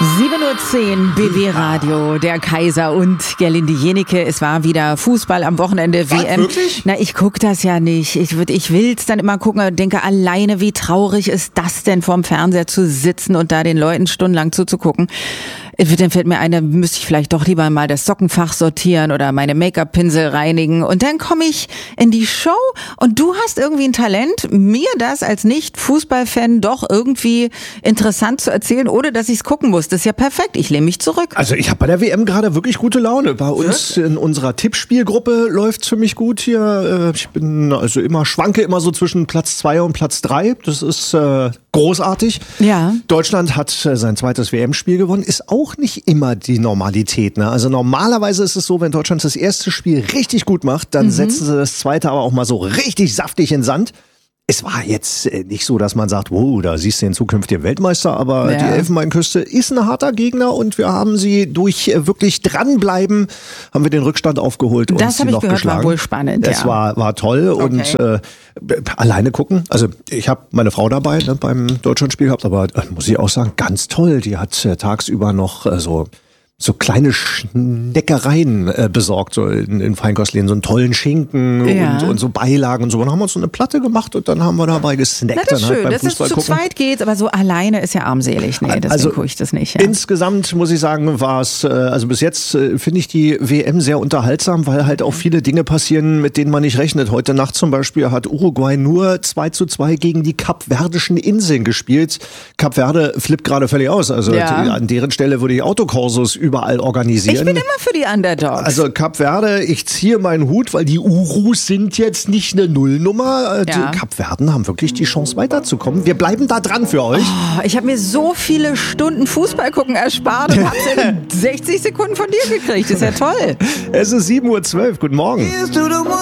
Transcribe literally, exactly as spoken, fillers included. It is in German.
sieben Uhr zehn, B W Radio, der Kaiser und Gerlinde Jenike. Es war wieder Fußball am Wochenende, Was, W M. wirklich? Na, ich guck das ja nicht. Ich, würd- ich will's dann immer gucken und denke, alleine wie traurig ist das denn, vorm Fernseher zu sitzen und da den Leuten stundenlang zuzugucken. Dann fällt mir ein, da müsste ich vielleicht doch lieber mal das Sockenfach sortieren oder meine Make-up-Pinsel reinigen. Und dann komme ich in die Show und du hast irgendwie ein Talent, mir das als Nicht-Fußballfan doch irgendwie interessant zu erzählen, ohne dass ich es gucken muss. Das ist ja perfekt. Ich lehne mich zurück. Also ich habe bei der W M gerade wirklich gute Laune. Bei uns in unserer Tippspielgruppe läuft's für mich gut hier. Ich bin also immer, schwanke immer so zwischen Platz zwei und Platz drei. Das ist äh, großartig. Ja. Deutschland hat äh, sein zweites W M-Spiel gewonnen. Ist auch nicht immer die Normalität. Ne? Also normalerweise ist es so, wenn Deutschland das erste Spiel richtig gut macht, dann mhm. setzen sie das zweite aber auch mal so richtig saftig in den Sand. Es war jetzt nicht so, dass man sagt, wow, da siehst du den zukünftigen Weltmeister, aber ja. Die Elfenbeinküste ist ein harter Gegner und wir haben sie durch wirklich dranbleiben, haben wir den Rückstand aufgeholt und das sie noch gehört, geschlagen. War wohl spannend. Es ja. war war toll okay. und äh, alleine gucken. Also ich habe meine Frau dabei ne, beim Deutschlandspiel gehabt, aber äh, muss ich auch sagen, ganz toll. Die hat äh, tagsüber noch äh, so so kleine Schneckereien äh, besorgt, so in, in Feinkostläden, so einen tollen Schinken ja. und, und so Beilagen und so. Und dann haben wir uns so eine Platte gemacht und dann haben wir dabei gesnackt. Na, das ist dann schön, halt beim das Fußball ist zu gucken. zweit geht's, aber so alleine ist ja armselig. Nee, deswegen also, gucke ich das nicht. Ja. Insgesamt muss ich sagen, war es, äh, also bis jetzt äh, finde ich die W M sehr unterhaltsam, weil halt auch viele Dinge passieren, mit denen man nicht rechnet. Heute Nacht zum Beispiel hat Uruguay nur zwei zu zwei gegen die Kapverdischen Inseln gespielt. Kap Verde flippt gerade völlig aus. Also ja. die, an deren Stelle würde ich Autokursus überall organisieren. Ich bin immer für die Underdogs. Also Kap Verde, ich ziehe meinen Hut, weil die Urus sind jetzt nicht eine Nullnummer. Ja. Die Kapverden haben wirklich die Chance weiterzukommen. Wir bleiben da dran für euch. Oh, ich habe mir so viele Stunden Fußball gucken erspart und habe es in sechzig Sekunden von dir gekriegt. Das ist ja toll. Es ist sieben Uhr zwölf. Guten Morgen.